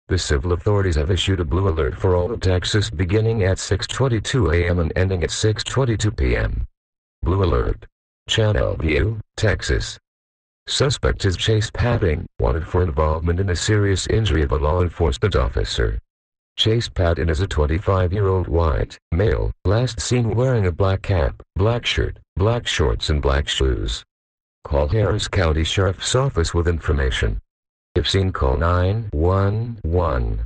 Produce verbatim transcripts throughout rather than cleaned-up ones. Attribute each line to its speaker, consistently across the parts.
Speaker 1: The civil authorities have issued a blue alert for all of Texas beginning at six twenty-two a m and ending at six twenty-two p m Blue alert. Channelview, Texas. Suspect is Chase Patton, wanted for involvement in a serious injury of a law enforcement officer. Chase Patton is a twenty-five-year-old white male, last seen wearing a black cap, black shirt, black shorts and black shoes. Call Harris County Sheriff's Office with information. If seen, call nine one one.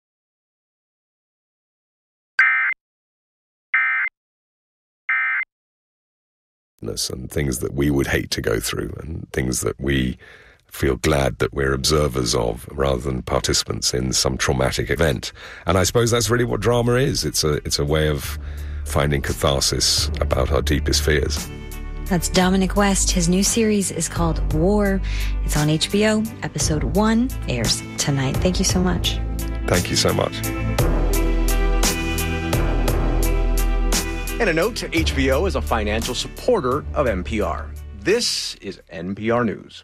Speaker 2: And things that we would hate to go through, and things that we feel glad that we're observers of rather than participants in some traumatic event. And I suppose that's really what drama is. It's a it's a way of finding catharsis about our deepest fears.
Speaker 3: That's Dominic West. His new series is called War. It's on H B O. Episode one airs tonight. Thank you so much.
Speaker 2: Thank you so much.
Speaker 4: And a note to H B O as a financial supporter of N P R. This is N P R News.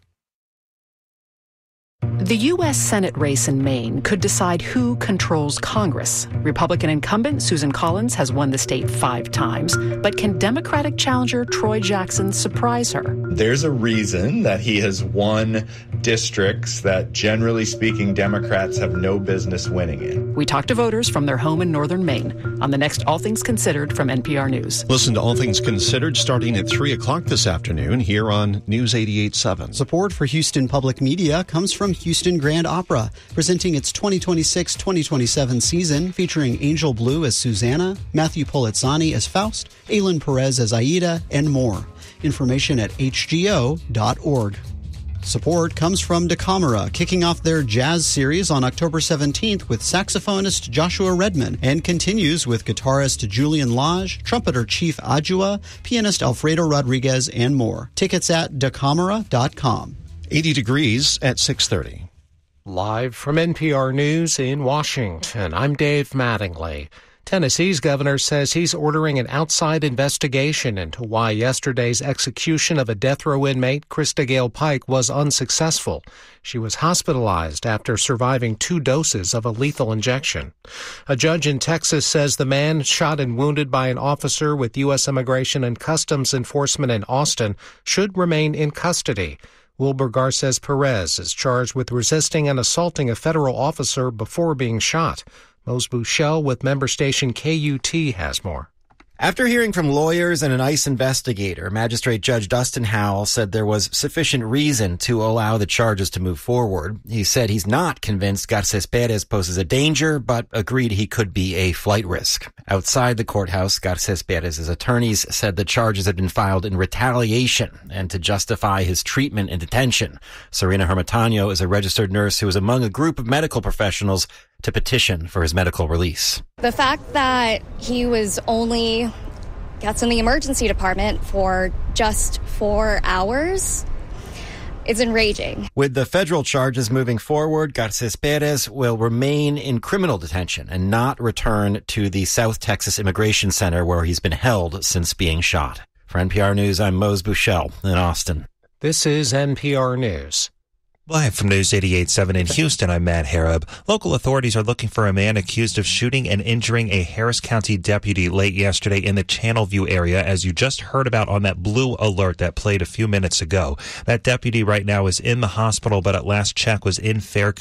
Speaker 5: The U S Senate race in Maine could decide who controls Congress. Republican incumbent Susan Collins has won the state five times, but can Democratic challenger Troy Jackson surprise her?
Speaker 6: There's a reason that he has won districts that, generally speaking, Democrats have no business winning in.
Speaker 5: We talked to voters from their home in northern Maine on the next All Things Considered from N P R News.
Speaker 7: Listen to All Things Considered starting at three o'clock this afternoon here on News eighty-eight point seven.
Speaker 8: Support for Houston Public Media comes from Houston Grand Opera, presenting its twenty twenty-six twenty twenty-seven season, featuring Angel Blue as Susanna, Matthew Polizzani as Faust, Aylin Perez as Aida, and more. Information at h g o dot org. Support comes from DeCamera, kicking off their jazz series on October seventeenth with saxophonist Joshua Redman, and continues with guitarist Julian Lage, trumpeter Chief Adjua, pianist Alfredo Rodriguez, and more. Tickets at decamera dot com.
Speaker 7: eighty degrees at six thirty.
Speaker 9: Live from N P R News in Washington, I'm Dave Mattingly. Tennessee's governor says he's ordering an outside investigation into why yesterday's execution of a death row inmate, Krista Gale Pike, was unsuccessful. She was hospitalized after surviving two doses of a lethal injection. A judge in Texas says the man shot and wounded by an officer with U S Immigration and Customs Enforcement in Austin should remain in custody. Wilbur Garces Perez is charged with resisting and assaulting a federal officer before being shot. Mose Buchel with member station K U T has more.
Speaker 10: After hearing from lawyers and an ICE investigator, Magistrate Judge Dustin Howell said there was sufficient reason to allow the charges to move forward. He said he's not convinced Garces Perez poses a danger, but agreed he could be a flight risk. Outside the courthouse, Garces Perez's attorneys said the charges had been filed in retaliation and to justify his treatment in detention. Serena Hermontano is a registered nurse who was among a group of medical professionals to petition for his medical release.
Speaker 11: The fact that he was only gets in the emergency department for just four hours is enraging.
Speaker 10: With the federal charges moving forward, Garces Perez will remain in criminal detention and not return to the South Texas Immigration Center where he's been held since being shot. For N P R News, I'm Mose Buchel in Austin.
Speaker 9: This is N P R News.
Speaker 12: Live from News eighty-eight point seven in Houston, I'm Matt Harab. Local authorities are looking for a man accused of shooting and injuring a Harris County deputy late yesterday in the Channelview area, as you just heard about on that blue alert that played a few minutes ago. That deputy right now is in the hospital, but at last check was in fair